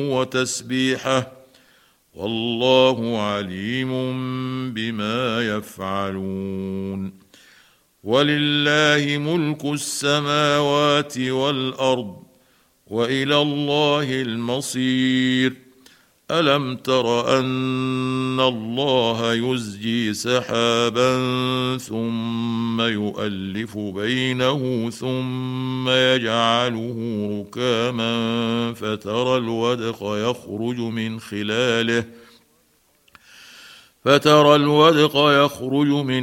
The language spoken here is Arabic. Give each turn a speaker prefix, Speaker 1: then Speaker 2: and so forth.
Speaker 1: وتسبيحه والله عليم بما يفعلون. ولله ملك السماوات والارض والى الله المصير. الم تر ان الله يزجي سحابا ثم يؤلف بينه ثم يجعله ركاما فترى الودق يخرج من